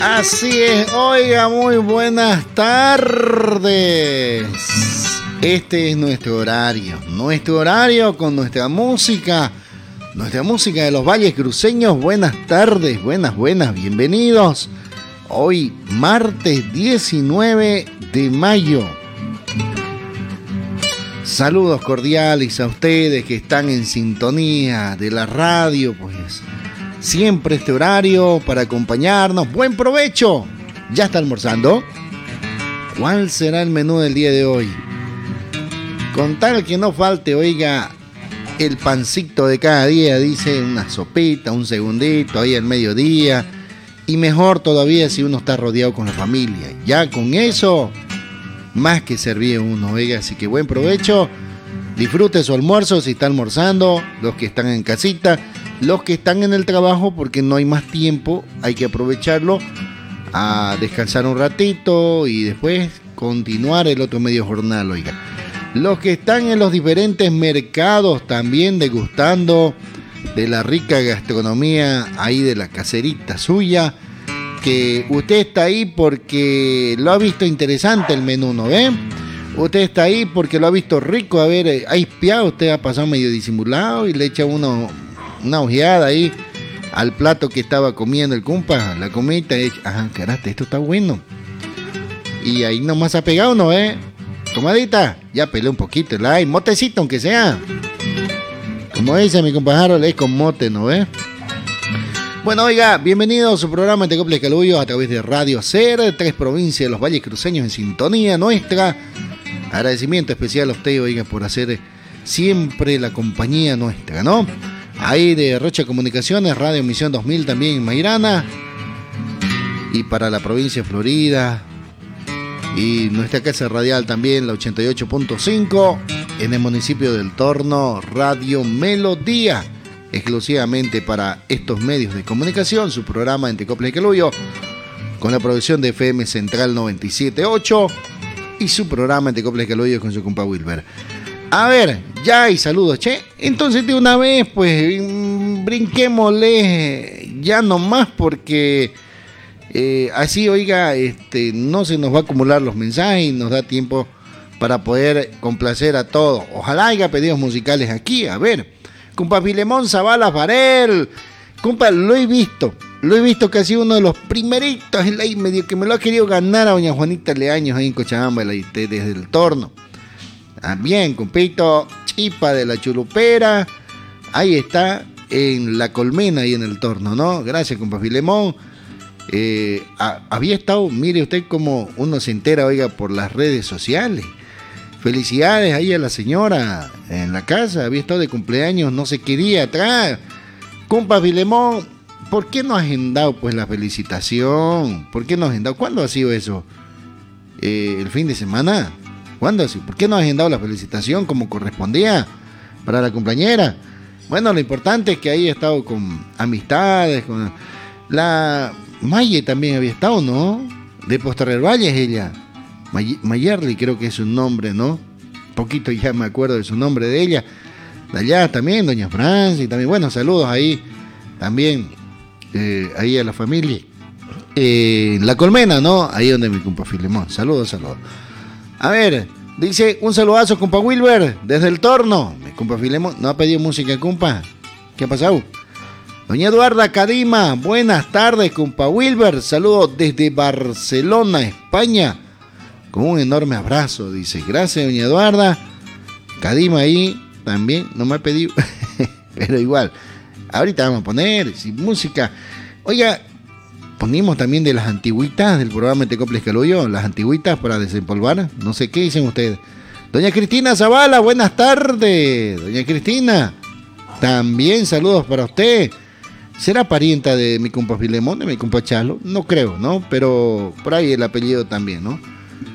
Así es, oiga, muy buenas tardes. Este es nuestro horario con nuestra música de los valles cruceños. Buenas tardes, buenas, bienvenidos. Hoy, martes 19 de mayo. Saludos cordiales a ustedes que están en sintonía de la radio, pues siempre este horario para acompañarnos. Buen provecho. ¿Ya está almorzando? ¿Cuál será el menú del día de hoy? Con tal que no falte, oiga, el pancito de cada día, dice, una sopita, un segundito ahí al mediodía. Y mejor todavía si uno está rodeado con la familia. Ya con eso, más que servir uno, oiga. Así que buen provecho. Disfrute su almuerzo si está almorzando. Los que están en casita, los que están en el trabajo, porque no hay más tiempo, hay que aprovecharlo a descansar un ratito y después continuar el otro medio jornal, oiga. Los que están en los diferentes mercados también degustando de la rica gastronomía ahí de la caserita suya, que usted está ahí porque lo ha visto interesante el menú, ¿no ve? Usted está ahí porque lo ha visto rico, a ver, ha espiado, usted ha pasado medio disimulado y le echa una ojeada ahí al plato que estaba comiendo el compa, la comida, y ajá, caraste, esto está bueno. Y ahí nomás ha pegado, ¿no ve? Comadita, ya pelé un poquito el aire, motecito aunque sea. Como dice mi compa Harold, es con mote, ¿no ve? Bueno, oiga, bienvenido a su programa Tecoples Caluyos a través de Radio Ser, 3 provincias de los valles cruceños en sintonía nuestra. Agradecimiento especial a usted, oiga, por hacer siempre la compañía nuestra, ¿no? Ahí de Rocha Comunicaciones, Radio Misión 2000 también en Mairana. Y para la provincia de Florida. Y nuestra casa radial también, la 88.5, en el municipio del Torno, Radio Melodía, exclusivamente para estos medios de comunicación, su programa en Tecoples y Caluyos, con la producción de FM Central 97.8 y su programa en Tecoples y Caluyos con su compa Wilber. A ver, ya hay saludos, che. Entonces de una vez, pues, brinquémosle ya nomás porque... así, oiga, no se nos va a acumular los mensajes y nos da tiempo para poder complacer a todos. Ojalá haya pedidos musicales aquí. A ver, compa Filemón Zavala Farel, compa, lo he visto que ha sido uno de los primeritos, ahí medio que me lo ha querido ganar a doña Juanita Leaños ahí en Cochabamba, desde el Torno. También, compito, Chipa de la Chulupera, ahí está, en La Colmena, ahí en el Torno, ¿no? Gracias, compa Filemón. Había estado, mire usted cómo uno se entera, oiga, por las redes sociales. Felicidades ahí a la señora en la casa, había estado de cumpleaños, no se quería atrás. Compa Filemón, ¿por qué no ha agendado pues la felicitación? ¿Por qué no ha agendado? ¿Cuándo ha sido eso? ¿El fin de semana? ¿Cuándo ha sido? ¿Por qué no ha agendado la felicitación como correspondía para la compañera? Bueno, lo importante es que ahí ha estado con amistades, con la... Maye también había estado, ¿no? De Posterrer Valles ella. Mayerly creo que es su nombre, ¿no? Poquito ya me acuerdo de su nombre de ella. De allá también, doña Francia, también. Bueno, saludos ahí también, ahí a la familia. La Colmena, ¿no? Ahí donde mi compa Filemón. Saludos. A ver, dice, un saludazo, compa Wilber, desde el Torno. Mi compa Filemón, ¿no ha pedido música, compa? ¿Qué ha pasado? Doña Eduarda Cadima, buenas tardes, compa Wilber. Saludos desde Barcelona, España. Con un enorme abrazo, dice. Gracias, doña Eduarda. Cadima ahí también, no me ha pedido. Pero igual, ahorita vamos a poner música. Oiga, ponimos también de las antigüitas del programa Tecoples Caluyos, las antigüitas para desempolvar. No sé qué dicen ustedes. Doña Cristina Zavala, buenas tardes. Doña Cristina, también saludos para usted. ¿Será parienta de mi compa Filemón, de mi compa Chalo? No creo, ¿no? Pero por ahí el apellido también, ¿no?